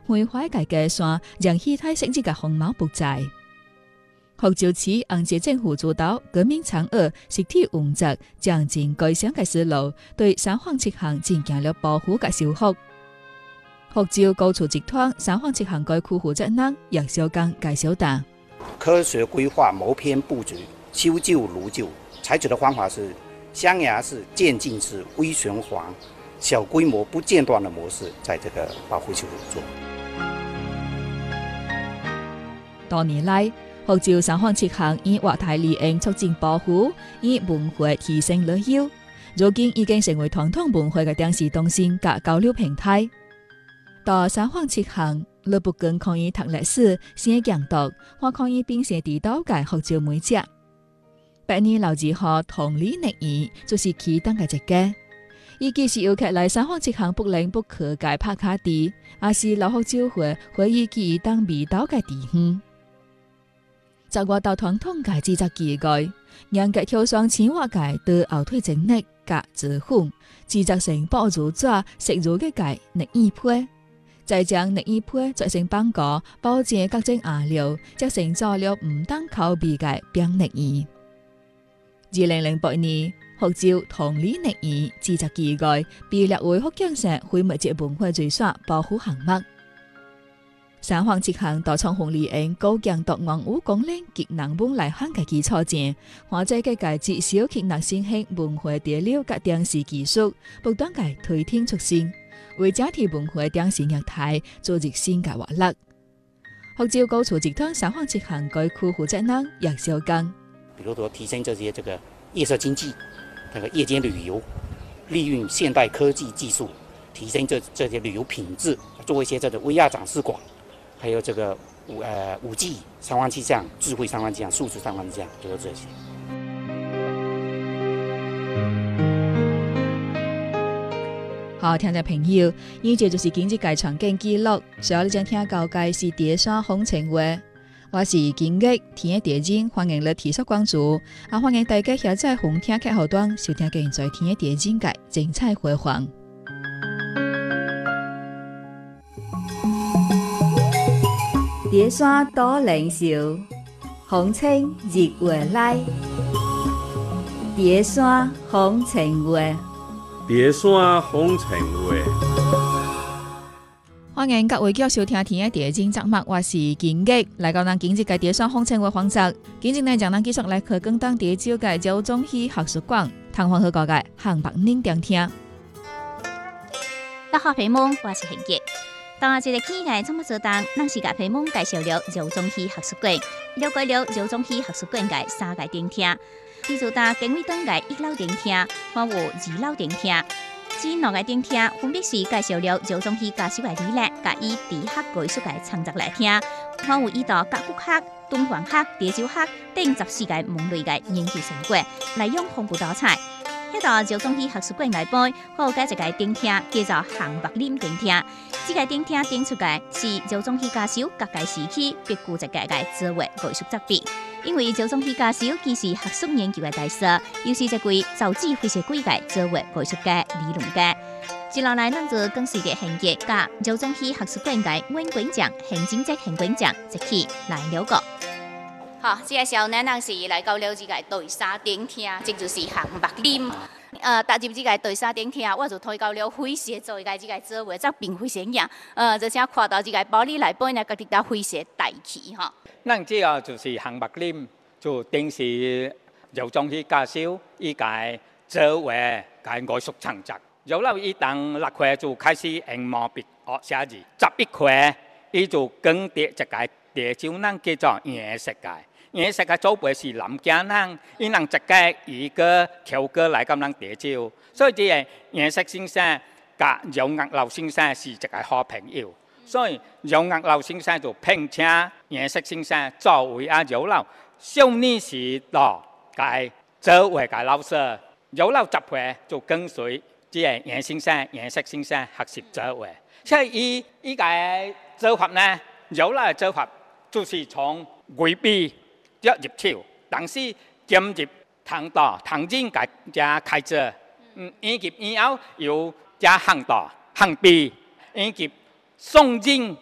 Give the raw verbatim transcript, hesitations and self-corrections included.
梅花界嘅山讓氣態升級嘅紅毛布寨。福州市按揭政府主導革命嫦娥實體運作，將近改善嘅思路，對三坊七巷進行了保護嘅修復。福州高處集團三坊七巷該區負責人葉小剛介紹道： 科學規劃謀篇佈局，修舊如舊，採取的方法是象牙式、漸進式、微循環、小規模不間斷的模式，在這個保護修復做。 多年來，福州三坊七巷以活態利用促進保護，以文化提升旅遊，如今已經成為傳統文化嘅電視中心及交流平台。到三坊七巷，你不僅可以讀歷史、寫講讀，還可以並寫地道嘅福州美食。百年老字號同里瀝園就是其中嘅一個。伊既是遊客來三坊七巷不能不去嘅拍卡地，也是老福州會回憶記憶當味道嘅地方。在我到傳統嘅製作機具，讓嘅挑上淺瓦嘅對後腿整力及紙粉，製作成薄如紙、實如嘅嘅瀝園皮。再將瀝園皮做成板果，包紮各種顏料，則成做了唔同口味嘅冰瀝園。二零零八年，福州同里瀝園製作機具被列為福建省非物質文化遺產保護項目。三坊七巷到創紅利用高強度文物功能及人文來行嘅基礎上，或者嘅介至少吸納新興文化資料及電視技術，不斷嘅推天出新，為整體文化電視業態做熱新嘅活力。福州高處集團三坊七巷該區負責人葉小剛， 比如說提升這些這個夜色經濟，這個夜間旅遊，利用現代科技技術，提升這這些旅遊品質，做一些這個 V R 展示館。還有這個五呃五 G 三坊七巷、智慧三坊七巷、數字三坊七巷，就是這些。 好，聽眾朋友，呢節就是經濟界場景記錄。所以你將聽到嘅是第三風情話，我是經濟聽嘅電影，歡迎你提出關注，啊歡迎大家下載紅聽客戶端收聽現在聽嘅電影嘅精彩回放。蝶山多靈秀，風情日月來。蝶山風情話， 蝶山風情話。 歡迎各位繼續收聽聽嘅電影節目，我是金吉，來到咱經濟嘅蝶山風情話環節。今日呢，將咱繼續來去廣東地州嘅周中熙學術館，探訪好個嘅項目寧點聽。 大家好，我是金吉。當一個企業怎麼做當，咱是甲皮蒙介紹了周中熙學術館，了解了周中熙學術館嘅三個點聽，比如當經緯檔嘅一樓點聽，還有二樓點聽。這兩個點聽分別是介紹了周中熙教授嘅理念，甲伊地學藝術嘅創作來聽，還有伊到甲骨學、敦煌學、地質學等十四個門類嘅研究成果，內容豐富多彩。喺到周中熙學術館內背，還有介一個點聽叫做項目寧點聽。這個點聽點出嘅是周中熙教授各界時期別具一格嘅作為藝術作品。因為周中熙教授既是學術研究嘅大師，又是一位造紙非常貴嘅作為藝術嘅理論家。接落來，咱就更是嘅現役甲周中熙學術館嘅阮館長、現正職現館長一起來了解。好，這個時候呢，咱是來到了這個第三點聽，這就是項目寧。呃，踏入這個第三點聽，我就推到了非常做嘅這個作為，則並非常樣。呃，就請看到這個玻璃內邊呢，各啲都非常大氣哈。 咱這個就是項目寧，就定是周中熙教授伊個作為個藝術創作。由於伊當六歲就開始用毛筆學寫字，十一歲伊就跟啲一個地州人叫做顏色界。顏色嘅祖輩是南京人，伊人一個一個跳過來咁樣地州，所以這個顏色先生甲楊岳樓先生是一個好朋友，所以楊岳樓先生就聘請顏色先生作為阿楊樓少年時代嘅作為嘅老師，楊樓十歲就跟隨這個顏先生、顏色先生學習作為，所以伊伊個做法呢，楊樓嘅做法就是從畫筆一入手，但是兼入唐道、唐人嘅加開始，嗯，以及以後有加漢道、漢筆，以及宋人